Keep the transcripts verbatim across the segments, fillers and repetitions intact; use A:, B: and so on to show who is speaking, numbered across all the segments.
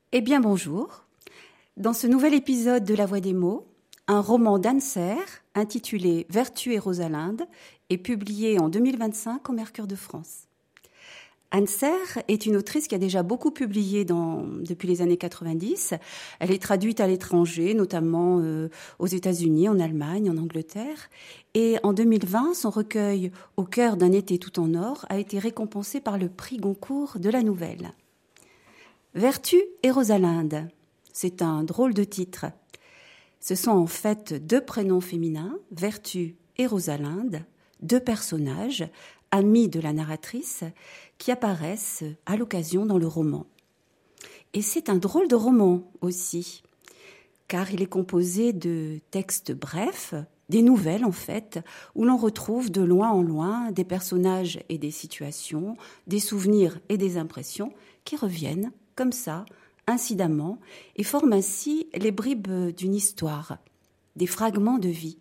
A: Eh bien bonjour, dans ce nouvel épisode de La Voix des mots, un roman d'Anne Serre intitulé Vertu et Rosalinde est publié en deux mille vingt-cinq au Mercure de France. Anne Serre est une autrice qui a déjà beaucoup publié dans, depuis les années quatre-vingt-dix. Elle est traduite à l'étranger, notamment euh, aux États-Unis, en Allemagne, en Angleterre. Et en deux mille vingt, son recueil « Au cœur d'un été tout en or » a été récompensé par le prix Goncourt de la nouvelle. Vertu et Rosalinde, c'est un drôle de titre. Ce sont en fait deux prénoms féminins, Vertu et Rosalinde, deux personnages, amis de la narratrice, qui apparaissent à l'occasion dans le roman. Et c'est un drôle de roman aussi, car il est composé de textes brefs, des nouvelles en fait, où l'on retrouve de loin en loin des personnages et des situations, des souvenirs et des impressions qui reviennent comme ça, incidemment, et forment ainsi les bribes d'une histoire, des fragments de vie.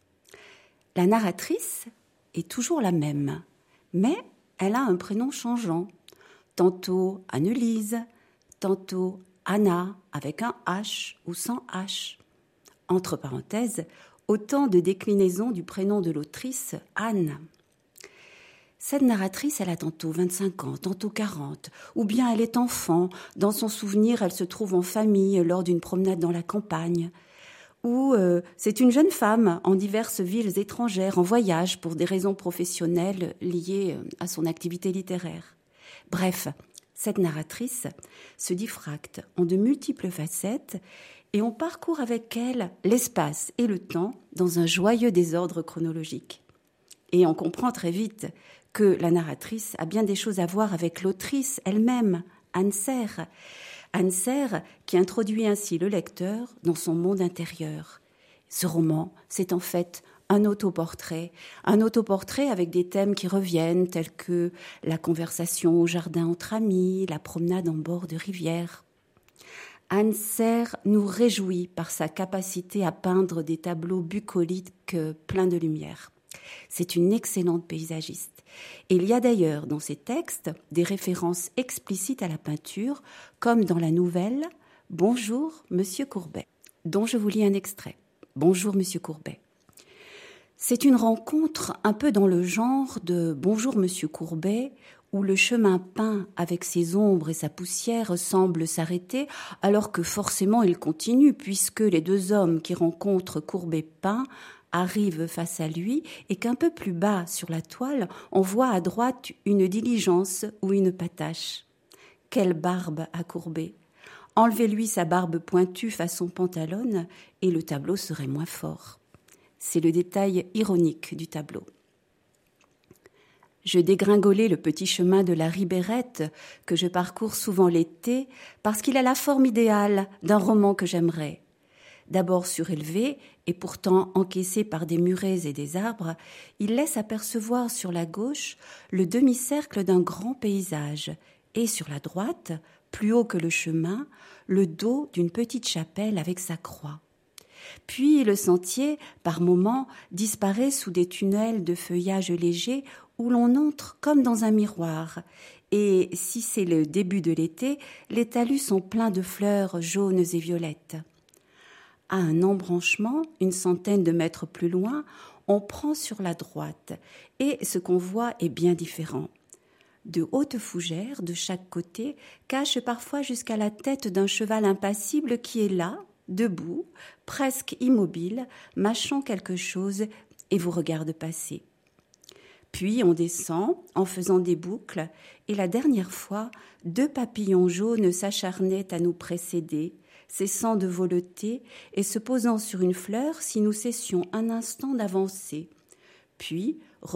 A: La narratrice est toujours la même, mais elle a un prénom changeant, tantôt Annelise, tantôt Anna avec un H ou sans H. Entre parenthèses, autant de déclinaisons du prénom de l'autrice Anne. Cette narratrice, elle a tantôt vingt-cinq ans, tantôt quarante, ou bien elle est enfant, dans son souvenir, elle se trouve en famille lors d'une promenade dans la campagne, ou euh, c'est une jeune femme en diverses villes étrangères, en voyage pour des raisons professionnelles liées à son activité littéraire. Bref, cette narratrice se diffracte en de multiples facettes et on parcourt avec elle l'espace et le temps dans un joyeux désordre chronologique. Et on comprend très vite que la narratrice a bien des choses à voir avec l'autrice elle-même, Anne Serre. Anne Serre qui introduit ainsi le lecteur dans son monde intérieur. Ce roman, c'est en fait un autoportrait, un autoportrait avec des thèmes qui reviennent tels que la conversation au jardin entre amis, la promenade en bord de rivière. Anne Serre nous réjouit par sa capacité à peindre des tableaux bucoliques pleins de lumière. C'est une excellente paysagiste. Et il y a d'ailleurs dans ses textes des références explicites à la peinture, comme dans la nouvelle « Bonjour, Monsieur Courbet », dont je vous lis un extrait. « Bonjour, Monsieur Courbet ». C'est une rencontre un peu dans le genre de « Bonjour, Monsieur Courbet », où le chemin peint avec ses ombres et sa poussière semble s'arrêter, alors que forcément il continue, puisque les deux hommes qui rencontrent Courbet peint arrive face à lui et qu'un peu plus bas sur la toile, on voit à droite une diligence ou une patache. Quelle barbe à Courbet! Enlevez-lui sa barbe pointue façon pantalone et le tableau serait moins fort. C'est le détail ironique du tableau. Je dégringolais le petit chemin de la Ribérette que je parcours souvent l'été parce qu'il a la forme idéale d'un roman que j'aimerais. D'abord surélevé et pourtant encaissé par des murets et des arbres, il laisse apercevoir sur la gauche le demi-cercle d'un grand paysage et sur la droite, plus haut que le chemin, le dos d'une petite chapelle avec sa croix. Puis le sentier, par moments, disparaît sous des tunnels de feuillage léger où l'on entre comme dans un miroir. Et si c'est le début de l'été, les talus sont pleins de fleurs jaunes et violettes. À un embranchement, une centaine de mètres plus loin, on prend sur la droite et ce qu'on voit est bien différent. De hautes fougères de chaque côté cachent parfois jusqu'à la tête d'un cheval impassible qui est là, debout, presque immobile, mâchant quelque chose et vous regarde passer. Puis on descend en faisant des boucles et la dernière fois, deux papillons jaunes s'acharnaient à nous précéder, cessant de voleter et se posant sur une fleur si nous cessions un instant d'avancer. Puis